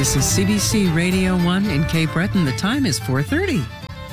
This is CBC Radio 1 in Cape Breton. The time is 4:30.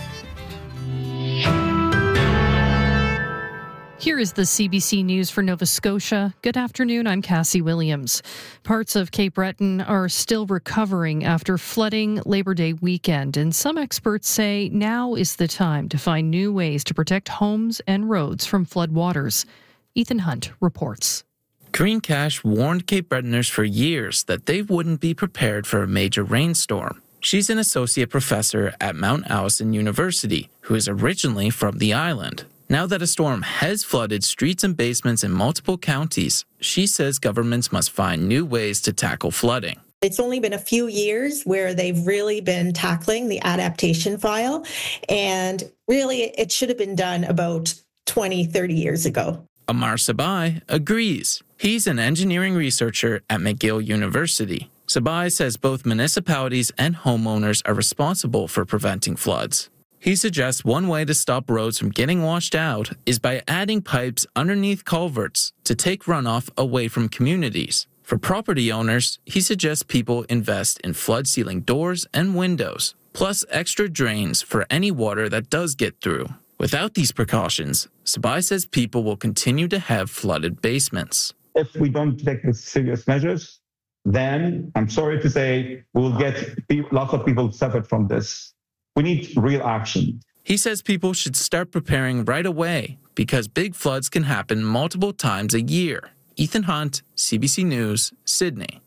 Here is the CBC News for Nova Scotia. Good afternoon, I'm Cassie Williams. Parts of Cape Breton are still recovering after flooding Labor Day weekend, and some experts say now is the time to find new ways to protect homes and roads from floodwaters. Ethan Hunt reports. Karine Cash warned Cape Bretoners for years that they wouldn't be prepared for a major rainstorm. She's an associate professor at Mount Allison University, who is originally from the island. Now that a storm has flooded streets and basements in multiple counties, she says governments must find new ways to tackle flooding. It's only been a few years where they've really been tackling the adaptation file, and really it should have been done about 20, 30 years ago. Amar Sabai agrees. He's an engineering researcher at McGill University. Sabai says both municipalities and homeowners are responsible for preventing floods. He suggests one way to stop roads from getting washed out is by adding pipes underneath culverts to take runoff away from communities. For property owners, he suggests people invest in flood-sealing doors and windows, plus extra drains for any water that does get through. Without these precautions, Sabai says people will continue to have flooded basements. If we don't take the serious measures, then I'm sorry to say we'll get lots of people suffer from this. We need real action. He says people should start preparing right away because big floods can happen multiple times a year. Ethan Hunt, CBC News, Sydney.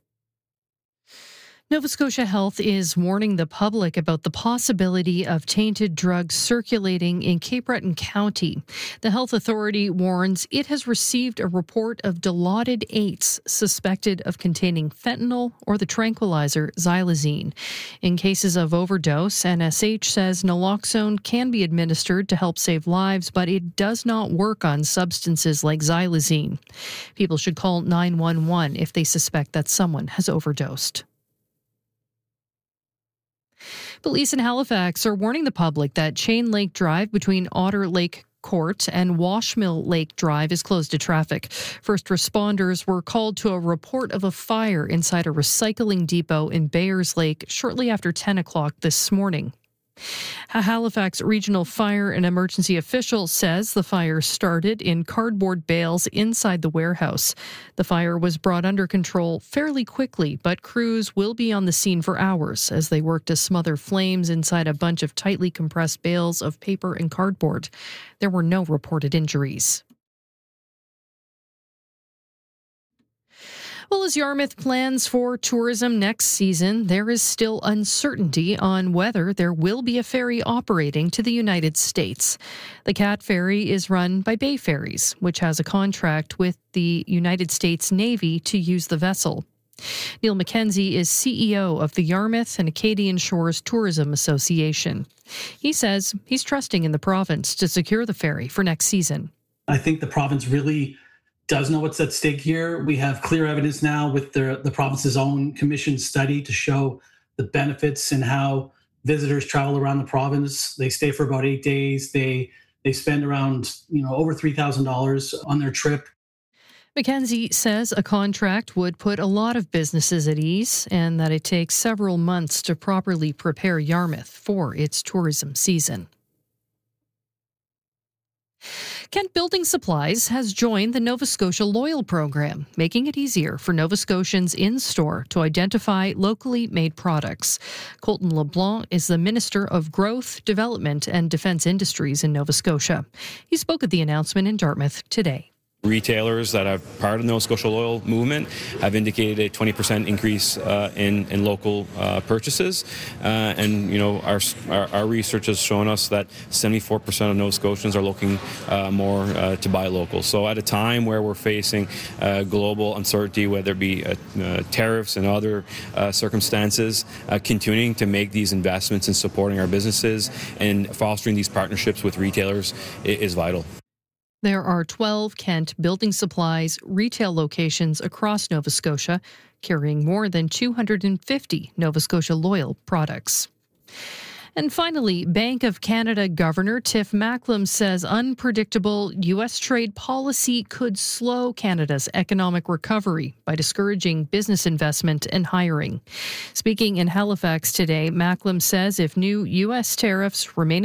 Nova Scotia Health is warning the public about the possibility of tainted drugs circulating in Cape Breton County. The health authority warns it has received a report of Dilaudid 8s suspected of containing fentanyl or the tranquilizer xylazine. In cases of overdose, NSH says naloxone can be administered to help save lives, but it does not work on substances like xylazine. People should call 911 if they suspect that someone has overdosed. Police in Halifax are warning the public that Chain Lake Drive between Otter Lake Court and Washmill Lake Drive is closed to traffic. First responders were called to a report of a fire inside a recycling depot in Bayers Lake shortly after 10 o'clock this morning. A Halifax Regional Fire and Emergency official says the fire started in cardboard bales inside the warehouse. The fire was brought under control fairly quickly, but crews will be on the scene for hours as they work to smother flames inside a bunch of tightly compressed bales of paper and cardboard. There were no reported injuries. Well, as Yarmouth plans for tourism next season, there is still uncertainty on whether there will be a ferry operating to the United States. The Cat Ferry is run by Bay Ferries, which has a contract with the United States Navy to use the vessel. Neil McKenzie is CEO of the Yarmouth and Acadian Shores Tourism Association. He says he's trusting in the province to secure the ferry for next season. I think the province really does know what's at stake here. We have clear evidence now with the province's own commission study to show the benefits and how visitors travel around the province. They stay for about 8 days. They spend around over $3,000 on their trip. McKenzie says a contract would put a lot of businesses at ease and that it takes several months to properly prepare Yarmouth for its tourism season. Kent Building Supplies has joined the Nova Scotia Loyal program, making it easier for Nova Scotians in-store to identify locally made products. Colton LeBlanc is the Minister of Growth, Development and Defence Industries in Nova Scotia. He spoke at the announcement in Dartmouth today. Retailers that are part of the Nova Scotia Loyal movement have indicated a 20% increase in local purchases. And our research has shown us that 74% of Nova Scotians are looking more to buy local. So at a time where we're facing global uncertainty, whether it be tariffs and other circumstances, continuing to make these investments in supporting our businesses and fostering these partnerships with retailers is vital. There are 12 Kent Building Supplies retail locations across Nova Scotia, carrying more than 250 Nova Scotia Loyal products. And finally, Bank of Canada Governor Tiff Macklem says unpredictable U.S. trade policy could slow Canada's economic recovery by discouraging business investment and hiring. Speaking in Halifax today, Macklem says if new U.S. tariffs remain